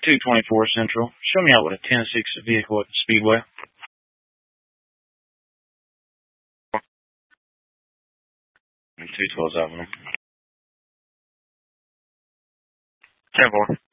224 Central. Show me out with a 10-6 vehicle at the Speedway. 212's out with him. 10-4.